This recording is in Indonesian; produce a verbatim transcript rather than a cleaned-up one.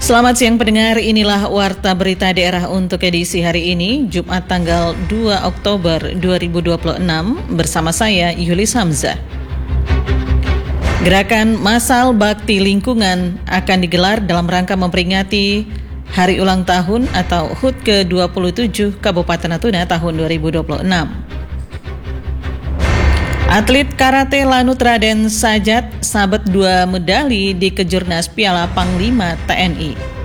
Selamat siang pendengar, inilah Warta Berita Daerah untuk edisi hari ini, Jumat tanggal dua Oktober dua ribu dua puluh enam, bersama saya Yulis Hamzah. Gerakan Massal Bakti Lingkungan akan digelar dalam rangka memperingati Hari Ulang Tahun atau H U T ke dua puluh tujuh Kabupaten Natuna tahun dua ribu dua puluh enam. Atlet karate Lanut Raden Sajat sabet dua medali di Kejurnas Piala Panglima T N I.